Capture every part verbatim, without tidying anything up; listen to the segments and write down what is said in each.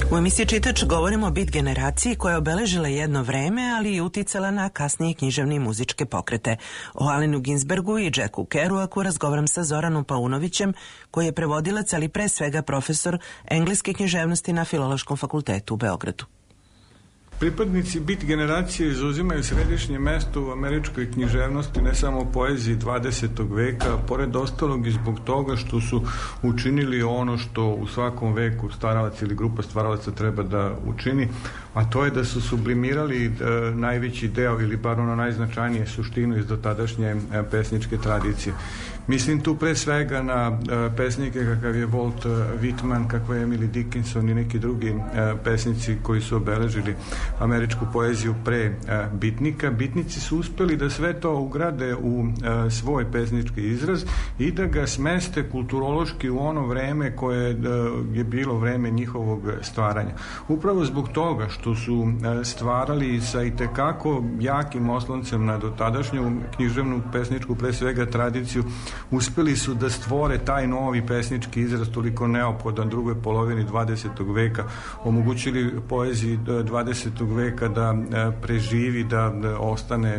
U emisiji Čitač govorimo o Beat generaciji koja je obeležila jedno vreme, ali i uticala na kasnije književne i muzičke pokrete. O Allenu Ginsbergu i Jacku Kerouacu razgovaram sa Zoranom Paunovićem, koji je prevodilac, ali pre svega profesor engleske književnosti na Filološkom fakultetu u Beogradu. Pripadnici Beat generacije zauzimaju središnje mesto u američkoj književnosti, ne samo u poeziji dvadesetog veka, pored ostalog i zbog toga što su učinili ono što u svakom veku stvaralac ili grupa stvaralaca treba da učini, a to je da su sublimirali e, najveći deo ili bar ono najznačajnije suštinu iz dotadašnje e, pesničke tradicije. Mislim tu pre svega na e, pesnike kakav je Walt Whitman, kakva je Emily Dickinson i neki drugi e, pesnici koji su obeležili američku poeziju pre e, bitnika. Bitnici su uspeli da sve to ugrade u e, svoj pesnički izraz i da ga smeste kulturološki u ono vreme koje e, je bilo vreme njihovog stvaranja. Upravo zbog toga što su e, stvarali sa itekako jakim osloncem na dotadašnju književnu pesničku pre svega tradiciju, uspeli su da stvore taj novi pesnički izraz toliko neophodan drugoj polovini dvadesetog veka, omogućili poeziji dvadesetog veka da preživi, da ostane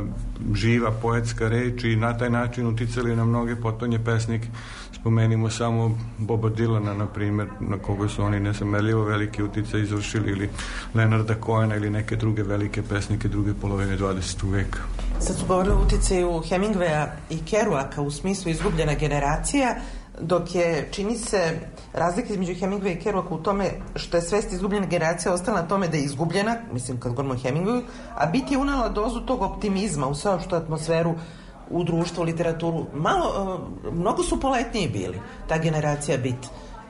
živa poetska reč i na taj način uticali na mnoge potonje pesnike. Spomenimo samo Boba Dylana, na primjer, na koga su oni nesamerljivo veliki uticaj izvršili, ili Leonarda Cohena ili neke druge velike pesnike druge polovine dvadesetog veka. Sad su govorili o uticaju Hemingwaya i Kerouaca u smislu izgubljena generacija, dok je, čini se, razlika između Hemingwaya i Kerouaca u tome što je svest izgubljena generacija ostala na tome da je izgubljena, mislim kad govorimo o Hemingwayu, a Beat je unela dozu tog optimizma u sveopštu atmosferu u društvu, literaturu. Malo, mnogo su poletniji bili, ta generacija Beat.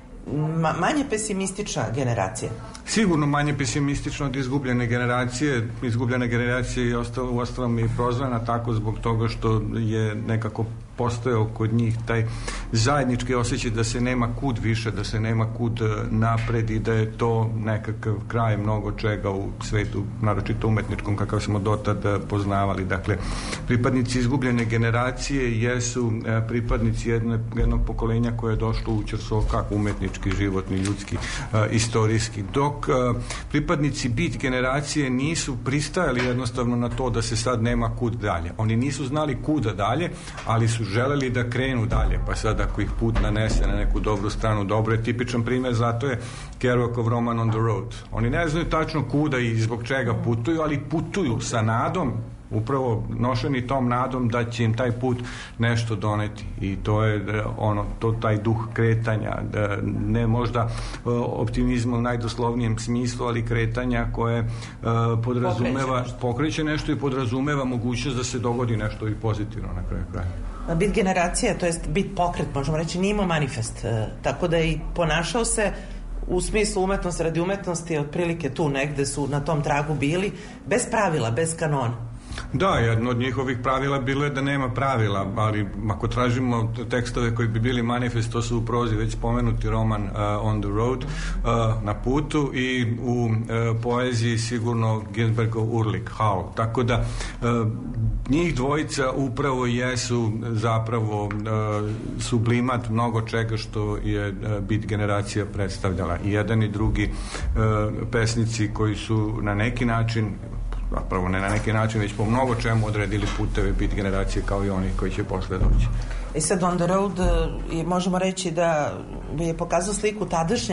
Ma, manje pesimistična generacija. Sigurno manje pesimistično od izgubljene generacije. Izgubljena generacija je ostala, u ostalom i prozvana tako zbog toga što je nekako postojao kod njih taj zajednički osjećaj da se nema kud više, da se nema kud napred i da je to nekakav kraj mnogo čega u svetu, naročito umetničkom kakav smo dotad poznavali. Dakle, pripadnici izgubljene generacije jesu pripadnici jedne, jednog pokolenja koje je došlo u ćorsokak umetnički, životni, ljudski, istorijski. Dok pripadnici Beat generacije nisu pristajali jednostavno na to da se sad nema kud dalje. Oni nisu znali kuda dalje, ali su želeli da krenu dalje, pa sad ako ih put nanese na neku dobru stranu, dobro je. Tipičan primjer zato je Kerouacov roman On the Road. Oni ne znaju tačno kuda i zbog čega putuju, ali putuju sa nadom, upravo nošeni tom nadom da će im taj put nešto doneti, i to je ono, to taj duh kretanja, da ne možda optimizma u najdoslovnijem smislu, ali kretanja koje uh, podrazumeva, pokreće nešto i podrazumeva mogućnost da se dogodi nešto i pozitivno na kraju kraja. Beat generacija, to jest Beat pokret, možemo reći, nije imao manifest, tako da i ponašao se u smislu umetnost radi umetnosti, otprilike tu negde su na tom tragu bili, bez pravila, bez kanona. Da, jedno od njihovih pravila bilo je da nema pravila, ali ako tražimo tekstove koji bi bili manifest, to su u prozi već spomenuti roman uh, On the Road, uh, na putu, i u uh, poeziji sigurno Ginsbergov Urlik, Howl. Tako da uh, njih dvojica upravo jesu zapravo uh, sublimat mnogo čega što je uh, Beat generacija predstavljala. I jedan i drugi uh, pesnici koji su na neki način, zapravo ne na neki način, već po mnogo čemu odredili puteve Beat generacije, kao i oni koji će posle doći. I sad On the Road, možemo reći da je pokazao sliku tadašnje